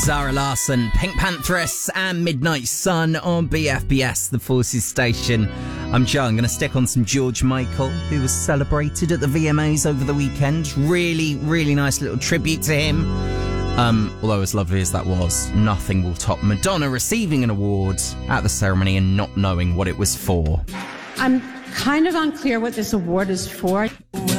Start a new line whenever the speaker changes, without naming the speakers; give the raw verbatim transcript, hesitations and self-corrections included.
Zara Larsson, Pink Pantheress and Midnight Sun on B F B S, the Forces station. I'm Joe. I'm going to stick on some George Michael, who was celebrated at the V M As over the weekend. Really, really nice little tribute to him. Um, although as lovely as that was, nothing will top Madonna receiving an award at the ceremony and not knowing what it was for.
I'm kind of unclear what this award is for.